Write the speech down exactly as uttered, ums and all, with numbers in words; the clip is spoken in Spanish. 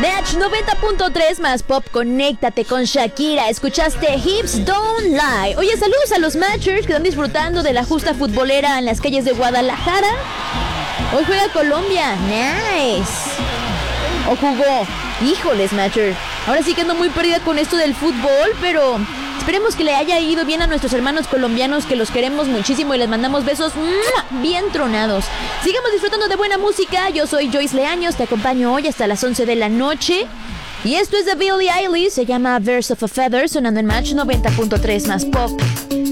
Match noventa punto tres más pop, conéctate con Shakira. Escuchaste Hips Don't Lie. Oye, saludos a los Matchers que están disfrutando de la justa futbolera en las calles de Guadalajara. Hoy juega Colombia. Nice. O jugó. Híjoles, Matcher. Ahora sí que ando muy perdida con esto del fútbol, pero esperemos que le haya ido bien a nuestros hermanos colombianos, que los queremos muchísimo y les mandamos besos bien tronados. Sigamos disfrutando de buena música. Yo soy Joyce Leaños, te acompaño hoy hasta las once de la noche. Y esto es de Billie Eilish, se llama Birds of a Feather, sonando en Match noventa punto tres más pop.